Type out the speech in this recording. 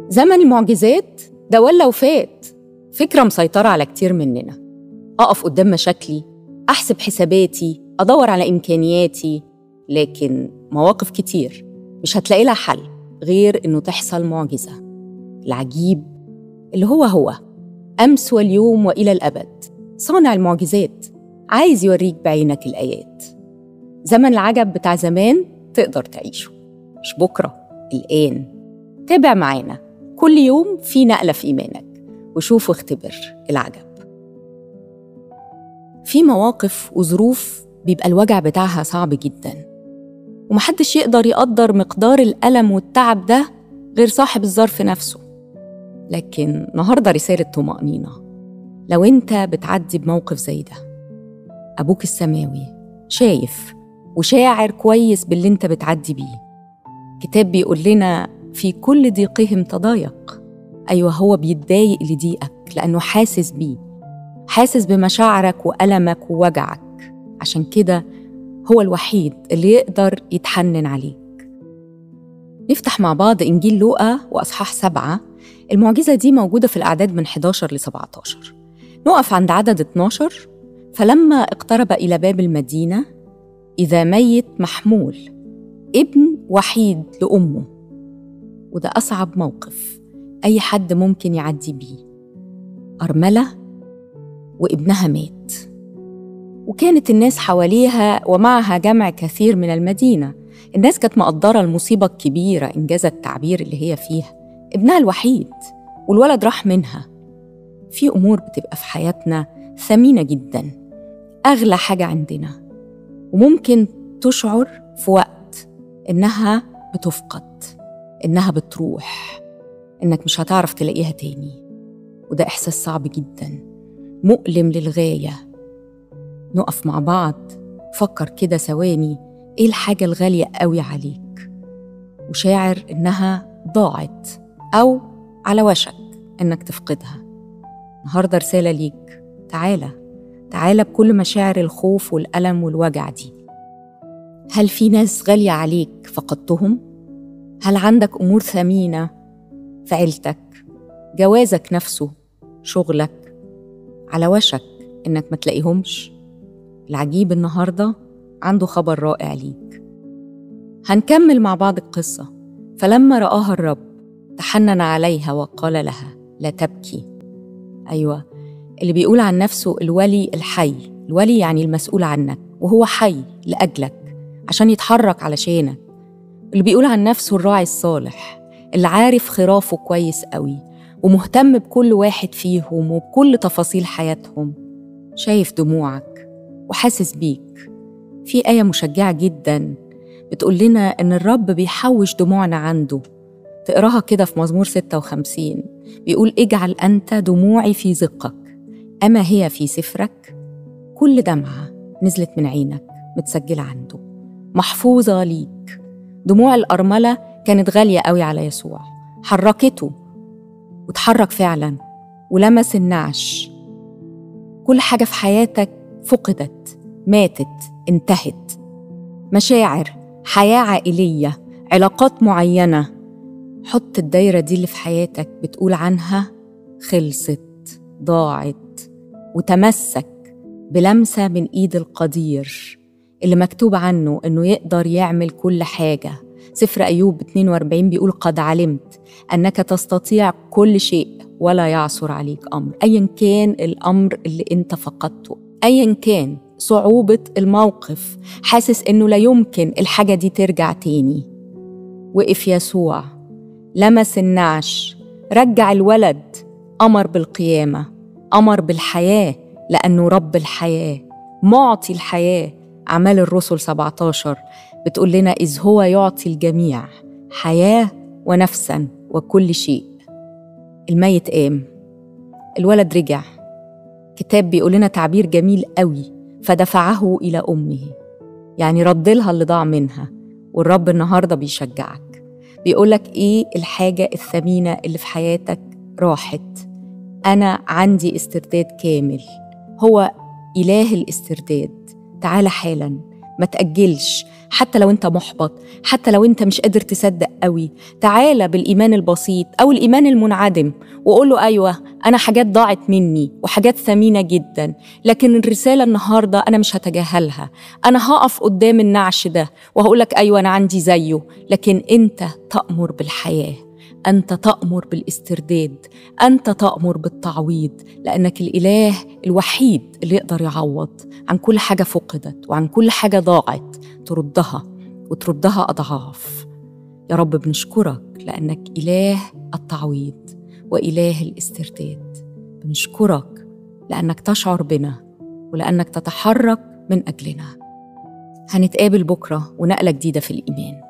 زمن المعجزات ده ولا وفات، فكرة مسيطرة على كتير مننا. أقف قدام مشاكلي، أحسب حساباتي، أدور على إمكانياتي، لكن مواقف كتير مش هتلاقي لها حل غير إنه تحصل معجزة. العجيب اللي هو أمس واليوم وإلى الأبد، صانع المعجزات عايز يوريك بعينك الآيات. زمن العجب بتاع زمان تقدر تعيشه، مش بكرة، الآن. تابع معانا كل يوم في نقلة في إيمانك، وشوف واختبر العجب. في مواقف وظروف بيبقى الوجع بتاعها صعب جدا، ومحدش يقدر يقدر مقدار الألم والتعب ده غير صاحب الظرف نفسه. لكن النهاردة رسالة طمأنينة. لو انت بتعدي بموقف زي ده، أبوك السماوي شايف وشاعر كويس باللي انت بتعدي بيه. كتاب بيقول لنا في كل ضيقهم تضايق. أيوة، هو بيتضايق لضيقك لأنه حاسس بيه، حاسس بمشاعرك وألمك ووجعك. عشان كده هو الوحيد اللي يقدر يتحنن عليك. نفتح مع بعض إنجيل لوقا وأصحاح 7. المعجزة دي موجودة في الأعداد من 11 ل 17. نقف عند عدد 12. فلما اقترب إلى باب المدينة إذا ميت محمول، ابن وحيد لأمه. وده أصعب موقف أي حد ممكن يعدي بيه. أرملة وابنها مات، وكانت الناس حواليها ومعها جمع كثير من المدينة. الناس كانت مقدرة المصيبة الكبيرة، إنجاز التعبير اللي هي فيها. ابنها الوحيد والولد راح منها. في أمور بتبقى في حياتنا ثمينة جدا، أغلى حاجة عندنا، وممكن تشعر في وقت إنها بتفقد، إنها بتروح، إنك مش هتعرف تلاقيها تاني. وده إحساس صعب جدا، مؤلم للغاية. نقف مع بعض، فكر كده ثواني، إيه الحاجة الغالية قوي عليك وشاعر إنها ضاعت أو على وشك إنك تفقدها؟ النهاردة رسالة ليك، تعالى بكل مشاعر الخوف والألم والوجع دي. هل في ناس غالية عليك فقدتهم؟ هل عندك أمور ثمينة في عيلتك، جوازك نفسه، شغلك، على وشك إنك ما تلاقيهمش؟ العجيب النهاردة عنده خبر رائع ليك. هنكمل مع بعض القصة. فلما رآها الرب تحنن عليها وقال لها لا تبكي. أيوة، اللي بيقول عن نفسه الولي الحي، الولي يعني المسؤول عنك، وهو حي لأجلك عشان يتحرك علشانك. اللي بيقول عن نفسه الراعي الصالح، اللي عارف خرافه كويس قوي ومهتم بكل واحد فيهم وبكل تفاصيل حياتهم، شايف دموعك وحاسس بيك. في آية مشجعة جدا بتقول لنا إن الرب بيحوش دموعنا عنده. تقراها كده في مزمور 56، بيقول اجعل أنت دموعي في زقك، أما هي في سفرك. كل دمعة نزلت من عينك متسجلة عنده، محفوظة ليك. دموع الأرملة كانت غالية قوي على يسوع، حركته وتحرك فعلا ولمس النعش. كل حاجة في حياتك فقدت، ماتت، انتهت. مشاعر، حياة عائلية، علاقات معينة. حط الدايرة دي اللي في حياتك بتقول عنها خلصت، ضاعت، وتمسك بلمسة من إيد القدير اللي مكتوب عنه إنه يقدر يعمل كل حاجة. سفر أيوب 42 بيقول قد علمت أنك تستطيع كل شيء ولا يعثر عليك أمر. أيا كان الأمر اللي أنت فقدته، أيا كان صعوبة الموقف، حاسس إنه لا يمكن الحاجة دي ترجع تاني، وقف يسوع، لمس النعش، رجع الولد، أمر بالقيامة، أمر بالحياة، لأنه رب الحياة، معطي الحياة. أعمال الرسل 17 بتقول لنا إذ هو يعطي الجميع حياة ونفسا وكل شيء. الميت قام، الولد رجع. كتاب بيقول لنا تعبير جميل قوي، فدفعه إلى أمه، يعني رد لها اللي ضاع منها. والرب النهاردة بيشجعك، بيقولك إيه الحاجة الثمينة اللي في حياتك راحت. أنا عندي استرداد كامل، هو إله الاسترداد. تعال حالا، ما تأجلش، حتى لو أنت محبط، حتى لو أنت مش قادر تصدق قوي، تعالى بالإيمان البسيط أو الإيمان المنعدم وقول له أيوة أنا حاجات ضاعت مني وحاجات ثمينة جدا، لكن الرسالة النهاردة أنا مش هتجاهلها. أنا هقف قدام النعش ده وهقولك أيوة أنا عندي زيه، لكن أنت تأمر بالحياة، أنت تأمر بالاسترداد، أنت تأمر بالتعويض، لأنك الإله الوحيد اللي يقدر يعوض عن كل حاجة فقدت وعن كل حاجة ضاعت، تردها وتردها أضعاف. يا رب بنشكرك لأنك إله التعويض وإله الاسترداد. بنشكرك لأنك تشعر بنا ولأنك تتحرك من أجلنا. هنتقابل بكرة ونقلة جديدة في الإيمان.